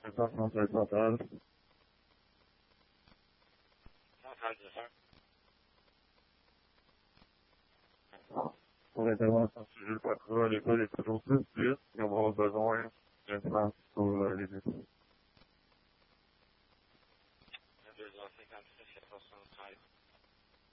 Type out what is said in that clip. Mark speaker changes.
Speaker 1: Estação 3, boa tarde.
Speaker 2: Boa tarde, senhor.
Speaker 1: Aproveitamos a surgir para a colônia e para um serviço, e uma outra zona, entrando sobre a líder.
Speaker 2: Meu Deus, eu sei que a associação sai.